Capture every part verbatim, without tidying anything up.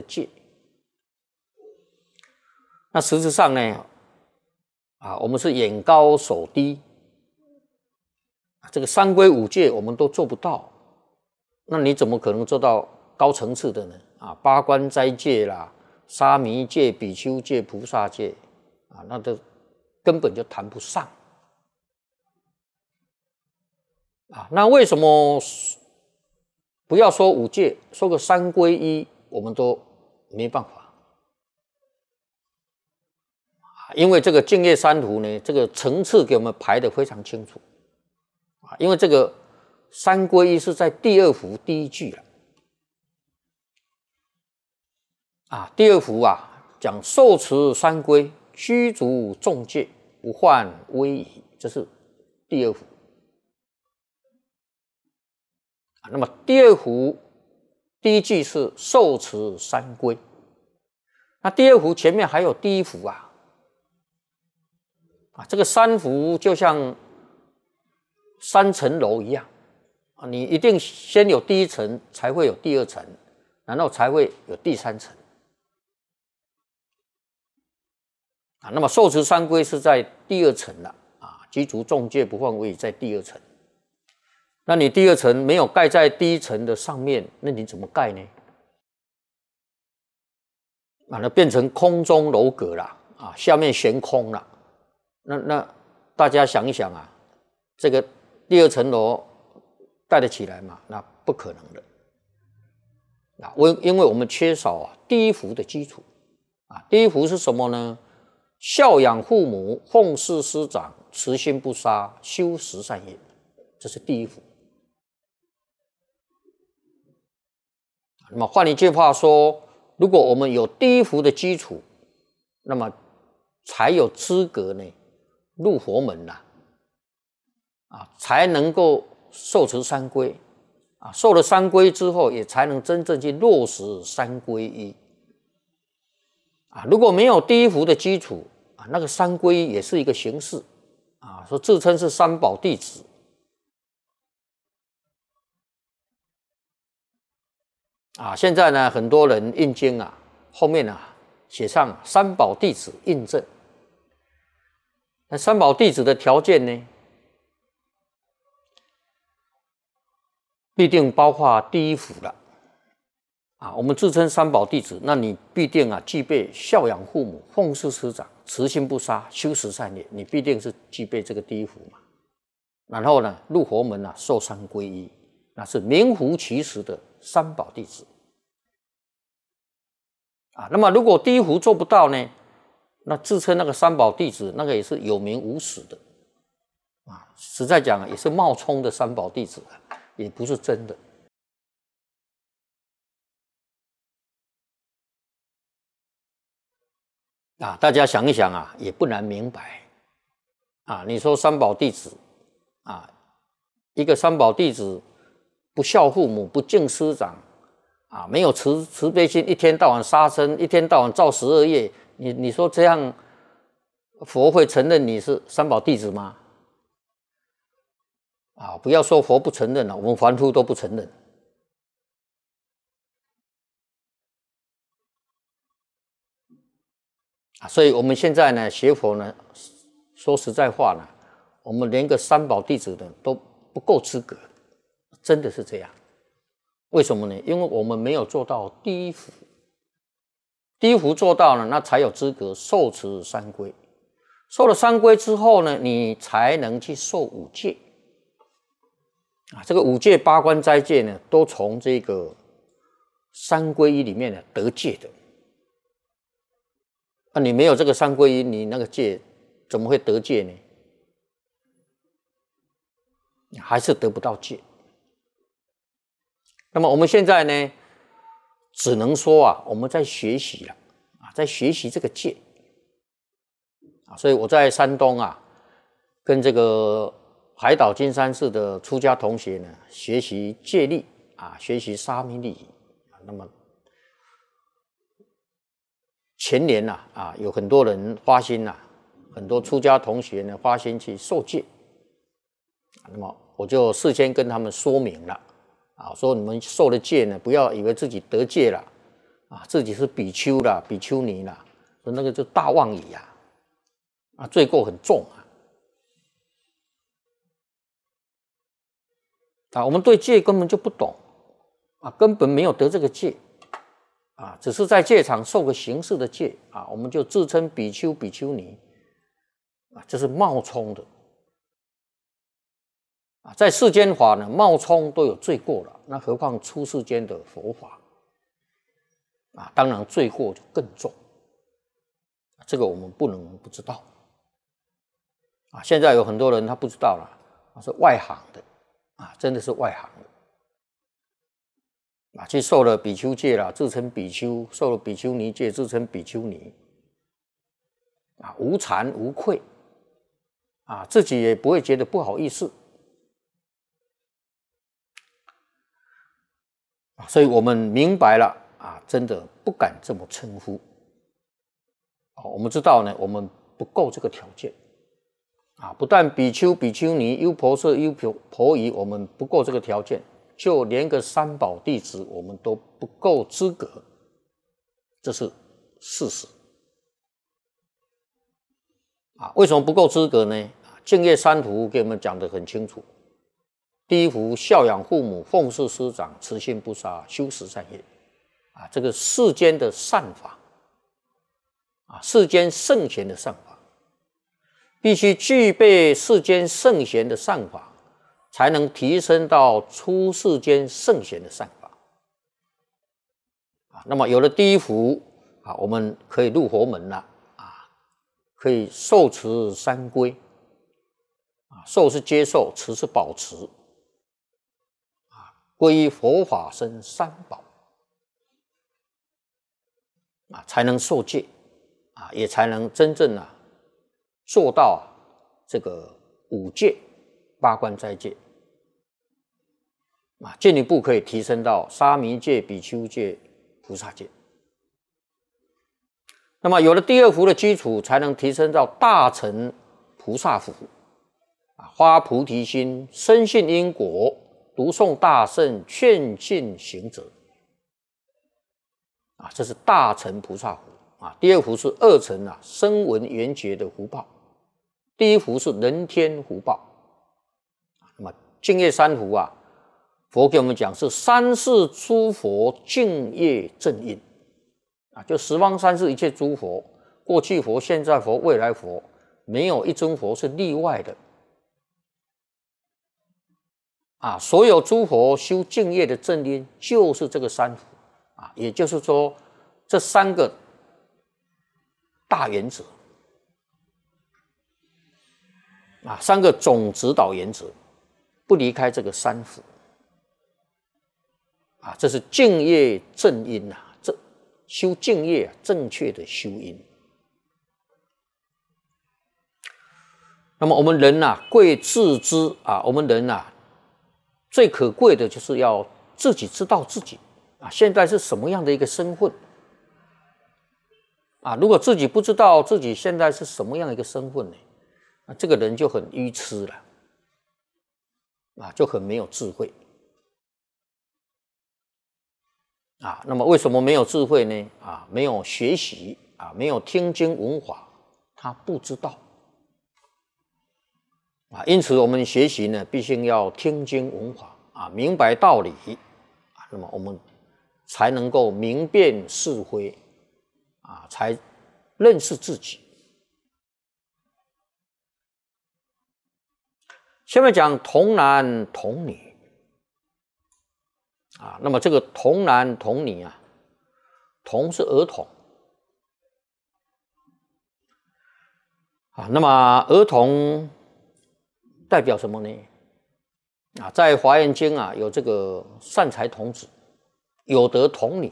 戒。那实质上呢，啊，我们是眼高手低，这个三规五戒我们都做不到，那你怎么可能做到高层次的呢？啊，八关斋戒啦、沙弥戒、比丘戒、菩萨戒，啊，那都根本就谈不上。啊，那为什么不要说五戒，说个三皈依，我们都没办法？因为这个净业三途呢，这个层次给我们排得非常清楚。啊，因为这个三皈依是在第二幅第一句了。啊，第二幅啊，讲受持三规，居足众戒，不患威仪，这是第二幅。那么第二幅第一句是受持三规，那第二幅前面还有第一幅啊，啊，这个三幅就像三层楼一样啊，你一定先有第一层，才会有第二层，然后才会有第三层啊。那么受持三规是在第二层了啊，居足众戒，不患威仪在第二层。那你第二层没有盖在第一层的上面，那你怎么盖呢？啊，那变成空中楼阁了啊，下面悬空了。那那大家想一想啊，这个第二层楼盖得起来吗？那不可能的。啊，因因为我们缺少啊第一幅的基础啊。第一幅是什么呢？孝养父母，奉事师长，慈心不杀，修十善业，这是第一幅。那么换一句话说，如果我们有第一幅的基础，那么才有资格呢入佛门啦，啊，才能够受持三规，啊，受了三规之后，也才能真正去落实三皈依，啊，如果没有第一幅的基础，啊，那个三皈依也是一个形式，啊，说自称是三宝弟子。啊，现在呢，很多人印经啊，后面啊写上三宝弟子印证。那三宝弟子的条件呢，必定包括第一幅了。啊，我们自称三宝弟子，那你必定啊具备孝养父母、奉事师长、慈心不杀、修十善业，你必定是具备这个第一幅嘛。然后呢，入佛门啊，受三皈依，那是名副其实的三宝弟子。啊，那么如果第一幅做不到呢，那自称那个三宝弟子，那个也是有名无实的，啊，实在讲也是冒充的三宝弟子，也不是真的。啊，大家想一想啊，也不难明白。啊，你说三宝弟子，啊，一个三宝弟子不孝父母，不敬师长。啊，没有慈慈悲心，一天到晚杀生，一天到晚造十恶业，你你说这样，佛会承认你是三宝弟子吗？啊，不要说佛不承认了，我们凡夫都不承认。啊，所以我们现在呢，学佛呢，说实在话呢，我们连个三宝弟子的都不够资格，真的是这样。为什么呢？因为我们没有做到第一幅，第一幅做到了，那才有资格受持三规。受了三规之后呢，你才能去受五戒。啊，这个五戒、八关斋戒呢，都从这个三皈依里面呢得戒的。那、啊、你没有这个三皈依，你那个戒怎么会得戒呢？还是得不到戒。那么我们现在呢，只能说啊，我们在学习了啊，在学习这个戒啊，所以我在山东啊，跟这个海岛金山寺的出家同学呢，学习戒律啊，学习沙弥律啊。那么前年呐 啊, 啊，有很多人发心呐、啊，很多出家同学呢发心去受戒，那么我就事先跟他们说明了。啊，说你们受了戒呢，不要以为自己得戒了， 啊，自己是比丘啦、比丘尼啦，说那个就大妄语呀，啊，罪过很重啊。啊，我们对戒根本就不懂，啊，根本没有得这个戒，啊，只是在戒场受个形式的戒，啊，我们就自称比丘、比丘尼，啊，这是冒充的。啊，在世间法呢，冒充都有罪过了，那何况出世间的佛法？啊，当然罪过就更重。这个我们不能不知道。啊，现在有很多人他不知道了，他是外行的，啊，真的是外行的。啊，去受了比丘戒了，自称比丘；受了比丘尼戒，自称比丘尼。啊，无惭无愧，啊，自己也不会觉得不好意思。所以我们明白了啊，真的不敢这么称呼。啊，我们知道呢，我们不够这个条件。啊，不但比丘、比丘尼、优婆塞、优婆夷，我们不够这个条件，就连个三宝弟子，我们都不够资格，这是事实。啊，为什么不够资格呢？净业三福给我们讲得很清楚。第一福，孝养父母，奉事师长，慈心不杀，修十善业。啊，这个世间的善法，啊，世间圣贤的善法，必须具备世间圣贤的善法，才能提升到出世间圣贤的善法。啊，那么有了第一福，啊，我们可以入佛门了，啊，可以受持三归。啊，受是接受，持是保持。皈依佛法僧三宝，啊，才能受戒，啊，也才能真正啊做到啊这个五戒、八关斋戒，啊，进一步可以提升到沙弥戒、比丘戒、菩萨戒。那么有了第二福的基础，才能提升到大乘菩萨福，啊，发菩提心，深信因果。读诵大圣，劝进行者，啊，这是大乘菩萨福啊。第二福是二乘啊，声闻缘觉的福报。第一福是人天福报。那么净业三福啊，佛给我们讲是三世诸佛净业正因啊，就十方三世一切诸佛，过去佛、现在佛、未来佛，没有一尊佛是例外的。啊，所有诸佛修净业的正因就是这个三福啊，也就是说这三个大原则啊，三个总指导原则，不离开这个三福啊，这是净业正因啊，这修净业啊，正确的修因。那么我们人啊，贵自知啊，我们人啊。最可贵的就是要自己知道自己啊，现在是什么样的一个身份啊？如果自己不知道自己现在是什么样的一个身份呢？那这个人就很愚痴了啊，就很没有智慧啊。那么为什么没有智慧呢？啊，没有学习啊，没有听经闻法，他不知道。啊，因此我们学习呢，必须要听经闻法啊，明白道理啊，那么我们才能够明辨是非啊，才认识自己。下面讲童男童女啊，那么这个童男童女啊，童是儿童啊，那么儿童代表什么呢？啊，在《华严经》啊，有这个善财童子，有得童女。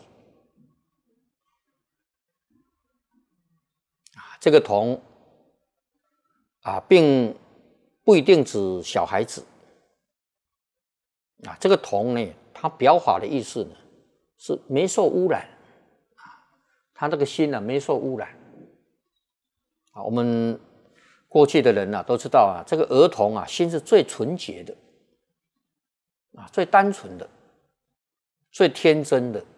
啊，这个童啊，并不一定指小孩子。啊，这个童呢，它表法的意思呢，是没受污染。啊，他这个心呢，没受污染。啊，我们过去的人啊都知道啊，这个儿童啊心是最纯洁的啊，最单纯的，最天真的